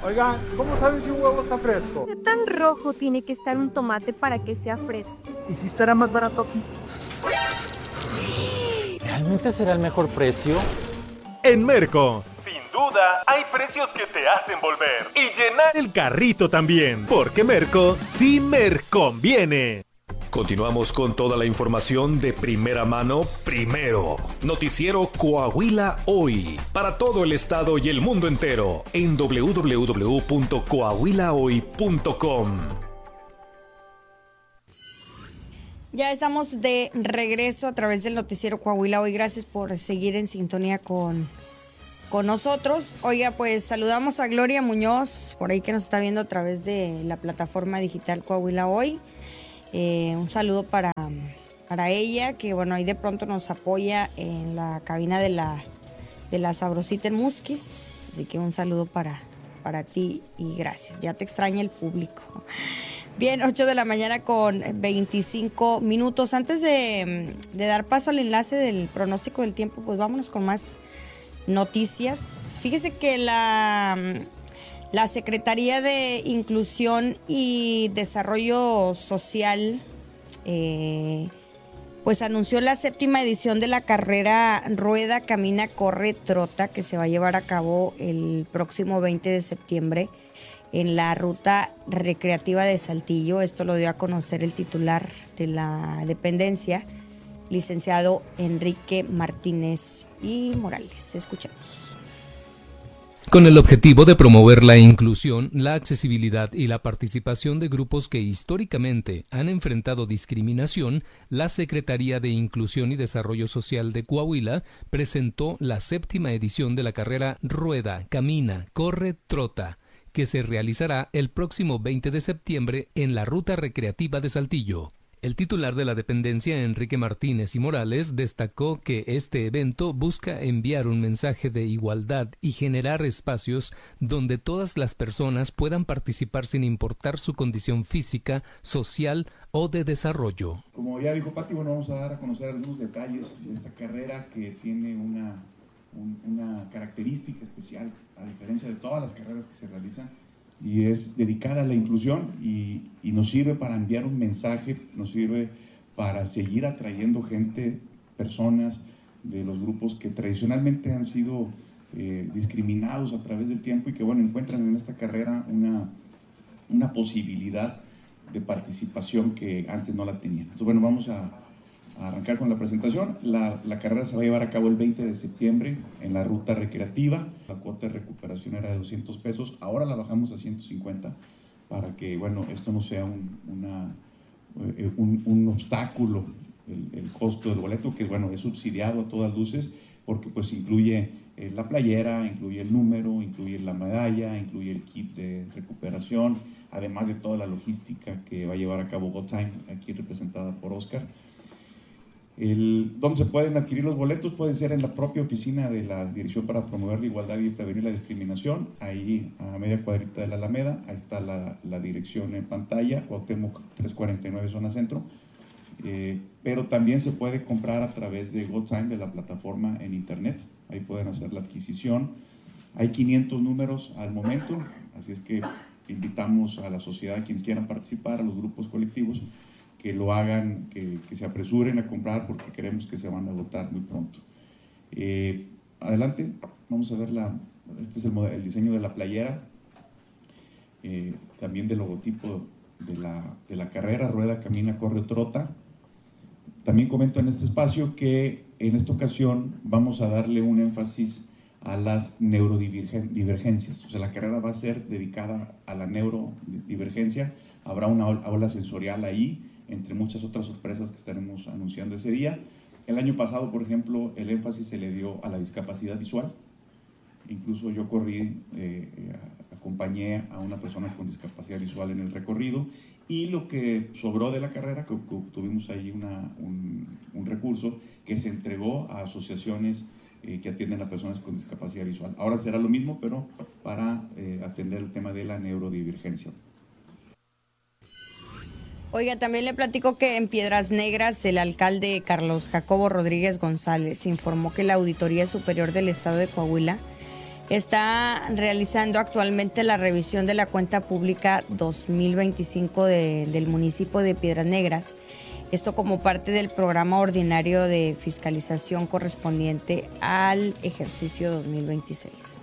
Oigan, ¿cómo saben si un huevo está fresco? ¿Qué tan rojo tiene que estar un tomate para que sea fresco? ¿Y si estará más barato aquí? ¿Realmente será el mejor precio? En Merco, Sin duda, hay precios que te hacen volver y llenar el carrito también, porque Merco sí conviene. Continuamos con toda la información de primera mano, primero. Noticiero Coahuila Hoy, para todo el estado y el mundo entero, en www.coahuilahoy.com. Ya estamos de regreso a través del noticiero Coahuila Hoy. Gracias por seguir en sintonía con nosotros. Oiga, pues saludamos a Gloria Muñoz, por ahí que nos está viendo a través de la plataforma digital Coahuila Hoy. Un saludo para ella, que bueno, ahí de pronto nos apoya en la cabina de la Sabrosita en Musquis. Así que un saludo para ti y gracias. Ya te extraña el público. Bien, 8 de la mañana con 25 minutos. Antes de dar paso al enlace del pronóstico del tiempo, pues vámonos con más noticias. Fíjese que la Secretaría de Inclusión y Desarrollo Social pues anunció la 7ª edición de la carrera Rueda, Camina, Corre, Trota, que se va a llevar a cabo el próximo 20 de septiembre en la ruta recreativa de Saltillo. Esto lo dio a conocer el titular de la dependencia, licenciado Enrique Martínez y Morales. Escuchemos. Con el objetivo de promover la inclusión, la accesibilidad y la participación de grupos que históricamente han enfrentado discriminación, la Secretaría de Inclusión y Desarrollo Social de Coahuila presentó la 7ª edición de la carrera Rueda, Camina, Corre, Trota, que se realizará el próximo 20 de septiembre en la ruta recreativa de Saltillo. El titular de la dependencia, Enrique Martínez y Morales, destacó que este evento busca enviar un mensaje de igualdad y generar espacios donde todas las personas puedan participar sin importar su condición física, social o de desarrollo. Como ya dijo Pati, bueno, vamos a dar a conocer algunos detalles de esta carrera que tiene una característica especial, a diferencia de todas las carreras que se realizan, y es dedicada a la inclusión y nos sirve para enviar un mensaje, nos sirve para seguir atrayendo gente, personas de los grupos que tradicionalmente han sido discriminados a través del tiempo y que bueno, encuentran en esta carrera una posibilidad de participación que antes no la tenían. Entonces bueno, vamos a arrancar con la presentación. La carrera se va a llevar a cabo el 20 de septiembre en la ruta recreativa. La cuota de recuperación era de 200 pesos, ahora la bajamos a 150 para que, bueno, esto no sea un obstáculo, el costo del boleto, que bueno, es subsidiado a todas luces, porque pues incluye la playera, incluye el número, incluye la medalla, incluye el kit de recuperación, además de toda la logística que va a llevar a cabo Go Time, aquí representada por Oscar. ¿Dónde se pueden adquirir los boletos? Puede ser en la propia oficina de la Dirección para Promover la Igualdad y Prevenir la Discriminación, ahí a media cuadrita de la Alameda. Ahí está la dirección en pantalla, Cuauhtémoc 349 zona centro, pero también se puede comprar a través de GoTime, de la plataforma en internet. Ahí pueden hacer la adquisición. Hay 500 números al momento, así es que invitamos a la sociedad, a quienes quieran participar, a los grupos colectivos, que lo hagan, que se apresuren a comprar, porque creemos que se van a agotar muy pronto. Adelante, vamos a ver este es el diseño de la playera, también del logotipo de la carrera, Rueda, Camina, Corre, Trota. También comento en este espacio que en esta ocasión vamos a darle un énfasis a las neurodivergencias. O sea, la carrera va a ser dedicada a la neurodivergencia, habrá una aula sensorial ahí, entre muchas otras sorpresas que estaremos anunciando ese día. El año pasado, por ejemplo, el énfasis se le dio a la discapacidad visual. Incluso yo acompañé a una persona con discapacidad visual en el recorrido, y lo que sobró de la carrera, que tuvimos ahí un recurso que se entregó a asociaciones que atienden a personas con discapacidad visual. Ahora será lo mismo, pero para atender el tema de la neurodivergencia. Oiga, también le platico que en Piedras Negras el alcalde Carlos Jacobo Rodríguez González informó que la Auditoría Superior del Estado de Coahuila está realizando actualmente la revisión de la cuenta pública 2025 del municipio de Piedras Negras. Esto como parte del programa ordinario de fiscalización correspondiente al ejercicio 2026.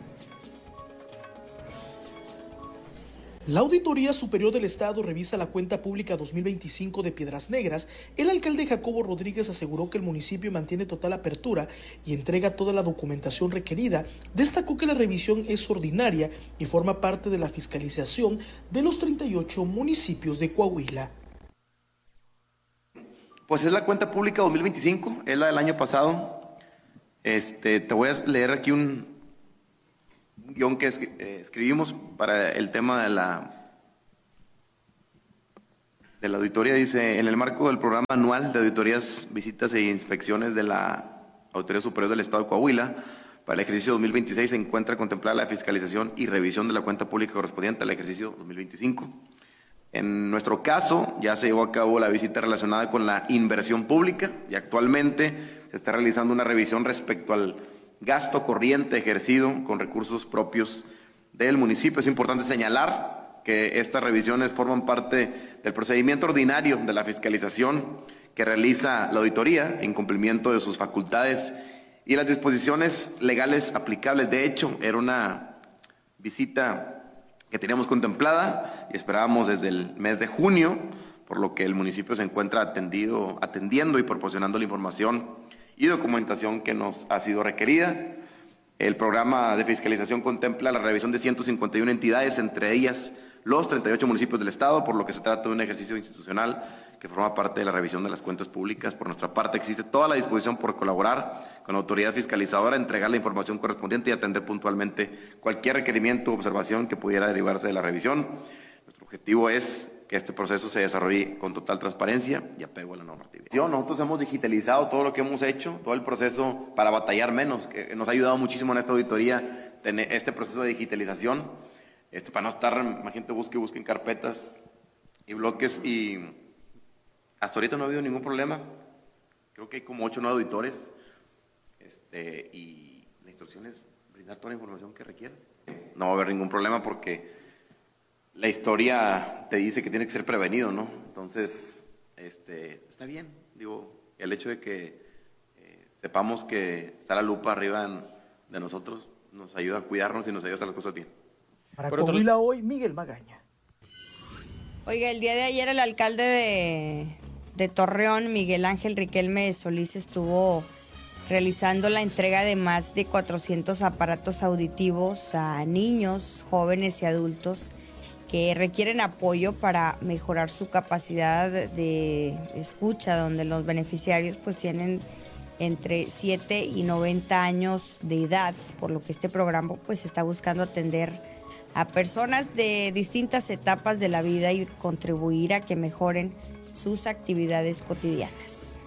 La Auditoría Superior del Estado revisa la cuenta pública 2025 de Piedras Negras. El alcalde Jacobo Rodríguez aseguró que el municipio mantiene total apertura y entrega toda la documentación requerida. Destacó que la revisión es ordinaria y forma parte de la fiscalización de los 38 municipios de Coahuila. Pues es la cuenta pública 2025, es la del año pasado. Te voy a leer aquí un guión que escribimos para el tema de la auditoría. Dice: en el marco del programa anual de auditorías, visitas e inspecciones de la Auditoría Superior del Estado de Coahuila, para el ejercicio 2026 se encuentra contemplada la fiscalización y revisión de la cuenta pública correspondiente al ejercicio 2025. En nuestro caso, ya se llevó a cabo la visita relacionada con la inversión pública y actualmente se está realizando una revisión respecto al gasto corriente ejercido con recursos propios del municipio. Es importante señalar que estas revisiones forman parte del procedimiento ordinario de la fiscalización que realiza la auditoría en cumplimiento de sus facultades y las disposiciones legales aplicables. De hecho, era una visita que teníamos contemplada y esperábamos desde el mes de junio, por lo que el municipio se encuentra atendiendo y proporcionando la información y documentación que nos ha sido requerida. El programa de fiscalización contempla la revisión de 151 entidades, entre ellas los 38 municipios del estado, por lo que se trata de un ejercicio institucional que forma parte de la revisión de las cuentas públicas. Por nuestra parte, existe toda la disposición por colaborar con la autoridad fiscalizadora, entregar la información correspondiente y atender puntualmente cualquier requerimiento o observación que pudiera derivarse de la revisión. Nuestro objetivo es que este proceso se desarrolle con total transparencia y apego a la normatividad. Nosotros hemos digitalizado todo lo que hemos hecho, todo el proceso para batallar menos, que nos ha ayudado muchísimo en esta auditoría, tener este proceso de digitalización, para no estar, imagínate, busque en carpetas y bloques, y hasta ahorita no ha habido ningún problema. Creo que hay como 8 o 9 auditores, y la instrucción es brindar toda la información que requiera. No va a haber ningún problema porque la historia te dice que tiene que ser prevenido, ¿no? Entonces, está bien. Digo, el hecho de que sepamos que está la lupa arriba de nosotros nos ayuda a cuidarnos y nos ayuda a hacer las cosas bien. Para Coahuila hoy, Miguel Magaña. Oiga, el día de ayer el alcalde de Torreón, Miguel Ángel Riquelme Solís, estuvo realizando la entrega de más de 400 aparatos auditivos a niños, jóvenes y adultos que requieren apoyo para mejorar su capacidad de escucha, donde los beneficiarios pues tienen entre 7 y 90 años de edad, por lo que este programa pues está buscando atender a personas de distintas etapas de la vida y contribuir a que mejoren sus actividades cotidianas.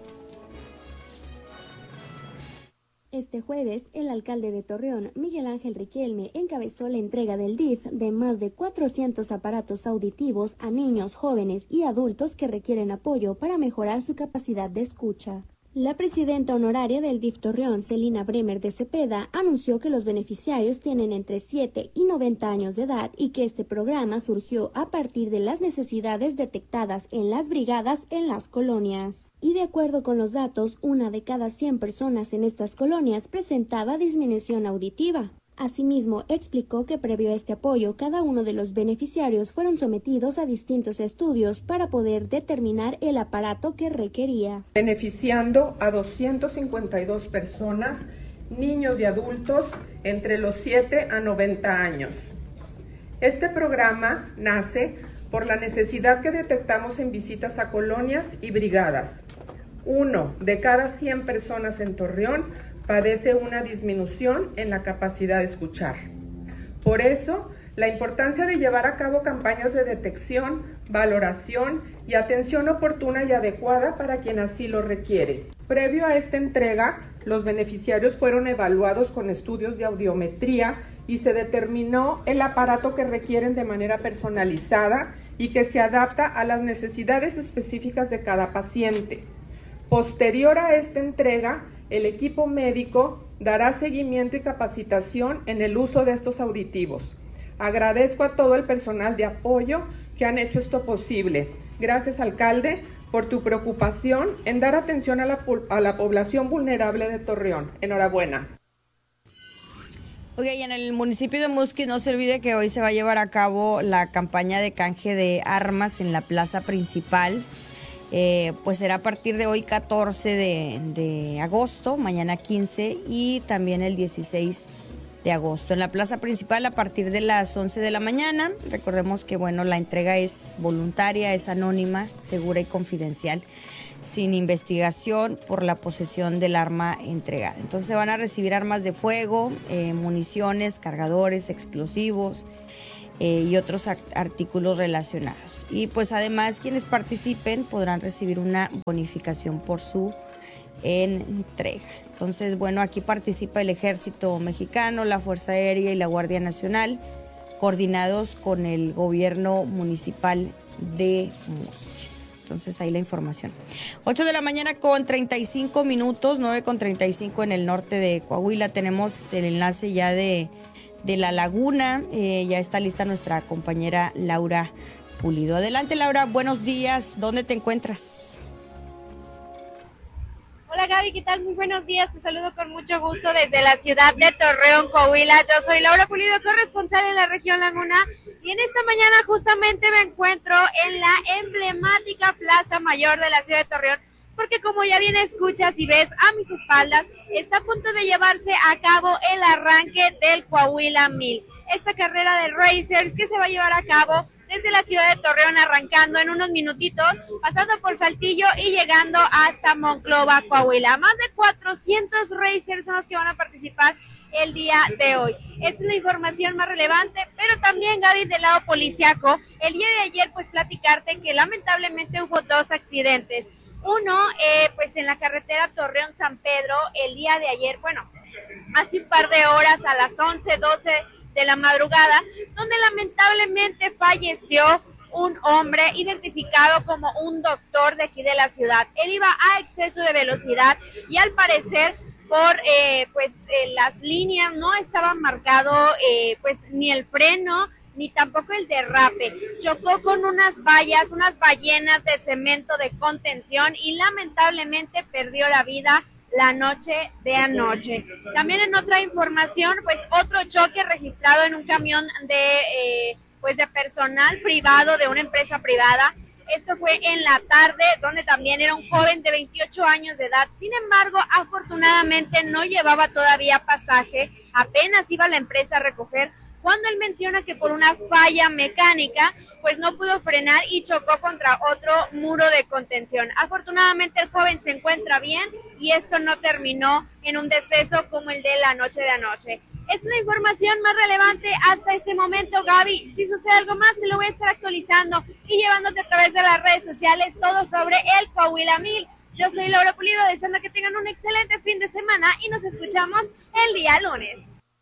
Este jueves, el alcalde de Torreón, Miguel Ángel Riquelme, encabezó la entrega del DIF de más de 400 aparatos auditivos a niños, jóvenes y adultos que requieren apoyo para mejorar su capacidad de escucha. La presidenta honoraria del DIF Torreón, Celina Bremer de Cepeda, anunció que los beneficiarios tienen entre 7 y 90 años de edad y que este programa surgió a partir de las necesidades detectadas en las brigadas en las colonias. Y de acuerdo con los datos, 1 de cada 100 personas en estas colonias presentaba disminución auditiva. Asimismo, explicó que previo a este apoyo, cada uno de los beneficiarios fueron sometidos a distintos estudios para poder determinar el aparato que requería. Beneficiando a 252 personas, niños y adultos entre los 7 a 90 años. Este programa nace por la necesidad que detectamos en visitas a colonias y brigadas. 1 de cada 100 personas en Torreón padece una disminución en la capacidad de escuchar. Por eso, la importancia de llevar a cabo campañas de detección, valoración y atención oportuna y adecuada para quien así lo requiere. Previo a esta entrega, los beneficiarios fueron evaluados con estudios de audiometría y se determinó el aparato que requieren de manera personalizada y que se adapta a las necesidades específicas de cada paciente. Posterior a esta entrega, el equipo médico dará seguimiento y capacitación en el uso de estos auditivos. Agradezco a todo el personal de apoyo que han hecho esto posible. Gracias, alcalde, por tu preocupación en dar atención a la población vulnerable de Torreón. Enhorabuena. Oiga, y en el municipio de Musquis no se olvide que hoy se va a llevar a cabo la campaña de canje de armas en la plaza principal. Pues será a partir de hoy 14 de agosto, mañana 15 y también el 16 de agosto. En la plaza principal a partir de las 11 de la mañana. Recordemos que bueno, la entrega es voluntaria, es anónima, segura y confidencial, sin investigación por la posesión del arma entregada. Entonces van a recibir armas de fuego, municiones, cargadores, explosivos y otros artículos relacionados. Y pues además quienes participen podrán recibir una bonificación por su entrega. Entonces bueno, aquí participa el Ejército Mexicano, la Fuerza Aérea y la Guardia Nacional, coordinados con el gobierno municipal de Musquis. Entonces ahí la información. 8 de la mañana con 35 minutos, 9 con 35 en el norte de Coahuila. Tenemos el enlace ya de La Laguna. Ya está lista nuestra compañera Laura Pulido. Adelante, Laura, buenos días. ¿Dónde te encuentras? Hola Gaby, ¿qué tal? Muy buenos días, te saludo con mucho gusto desde la ciudad de Torreón, Coahuila. Yo soy Laura Pulido, corresponsal en la región Laguna, y en esta mañana justamente me encuentro en la emblemática Plaza Mayor de la ciudad de Torreón, porque como ya bien escuchas y ves a mis espaldas, está a punto de llevarse a cabo el arranque del Coahuila 1000, esta carrera de racers que se va a llevar a cabo desde la ciudad de Torreón, arrancando en unos minutitos, pasando por Saltillo y llegando hasta Monclova, Coahuila. Más de 400 racers son los que van a participar el día de hoy. Esta es la información más relevante, pero también, Gaby, del lado policiaco, el día de ayer, pues platicarte que lamentablemente hubo 2 accidentes. Uno, pues en la carretera Torreón-San Pedro, el día de ayer, bueno, hace un par de horas, a las 11, 12 de la madrugada, donde lamentablemente falleció un hombre identificado como un doctor de aquí de la ciudad. Él iba a exceso de velocidad y al parecer por las líneas no estaban marcado pues ni el freno ni tampoco el derrape. Chocó con unas vallas, unas ballenas de cemento de contención y lamentablemente perdió la vida la noche de anoche. También en otra información, pues otro choque registrado en un camión de personal privado de una empresa privada. Esto fue en la tarde, donde también era un joven de 28 años de edad. Sin embargo, afortunadamente no llevaba todavía pasaje, apenas iba a la empresa a recoger, cuando él menciona que por una falla mecánica, pues no pudo frenar y chocó contra otro muro de contención. Afortunadamente el joven se encuentra bien y esto no terminó en un deceso como el de la noche de anoche. Es la información más relevante hasta ese momento, Gaby. Si sucede algo más, se lo voy a estar actualizando y llevándote a través de las redes sociales todo sobre el Coahuila 1000. Yo soy Laura Pulido, deseando que tengan un excelente fin de semana y nos escuchamos el día lunes.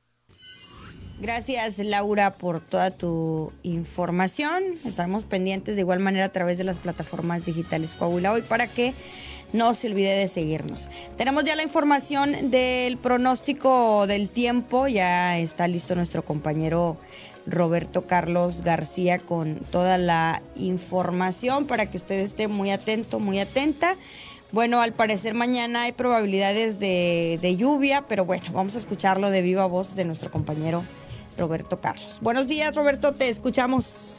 Gracias, Laura, por toda tu información. Estaremos pendientes de igual manera a través de las plataformas digitales Coahuila Hoy para que no se olvide de seguirnos. Tenemos ya la información del pronóstico del tiempo. Ya está listo nuestro compañero Roberto Carlos García con toda la información para que usted esté muy atento, muy atenta. Bueno, al parecer mañana hay probabilidades de lluvia, pero bueno, vamos a escucharlo de viva voz de nuestro compañero Roberto Carlos. Buenos días, Roberto, te escuchamos.